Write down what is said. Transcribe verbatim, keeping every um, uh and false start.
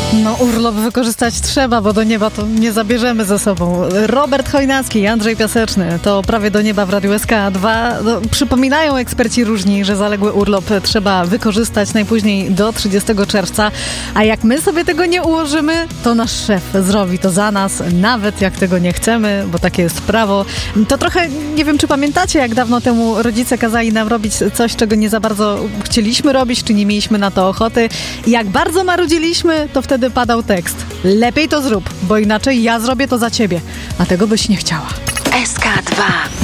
No urlop wykorzystać trzeba, bo do nieba to nie zabierzemy ze sobą. Robert Chojnacki i Andrzej Piaseczny to prawie do nieba w Radiu S K dwa. No, przypominają eksperci różni, że zaległy urlop trzeba wykorzystać najpóźniej do trzydziestego czerwca, a jak my sobie tego nie ułożymy, to nasz szef zrobi to za nas, nawet jak tego nie chcemy, bo takie jest prawo. To trochę, nie wiem, czy pamiętacie, jak dawno temu rodzice kazali nam robić coś, czego nie za bardzo chcieliśmy robić, czy nie mieliśmy na to ochoty. I jak bardzo marudziliśmy, to wtedy padał tekst: lepiej to zrób, bo inaczej ja zrobię to za ciebie, a tego byś nie chciała. S K dwa